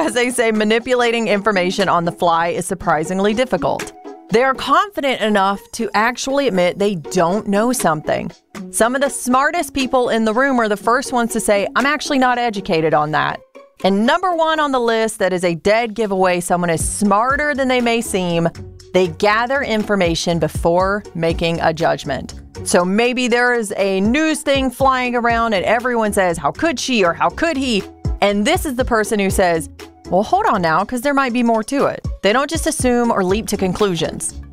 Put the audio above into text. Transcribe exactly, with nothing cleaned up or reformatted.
because they say manipulating information on the fly is surprisingly difficult. They are confident enough to actually admit they don't know something. Some of the smartest people in the room are the first ones to say, I'm actually not educated on that. And number one on the list that is a dead giveaway someone is smarter than they may seem, they gather information before making a judgment. So maybe there is a news thing flying around and everyone says, how could she or how could he? And this is the person who says, well, hold on now, because there might be more to it. They don't just assume or leap to conclusions.